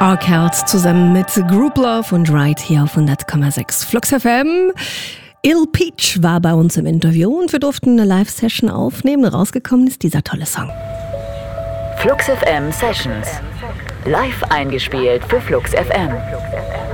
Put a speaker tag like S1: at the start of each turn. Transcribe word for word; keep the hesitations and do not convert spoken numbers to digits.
S1: Arcade zusammen mit Group Love und Ride hier auf hundert Komma sechs Flux F M. Ill Peach war bei uns im Interview und wir durften eine Live-Session aufnehmen. Rausgekommen ist dieser tolle Song.
S2: Flux F M Sessions. Live eingespielt für Flux F M.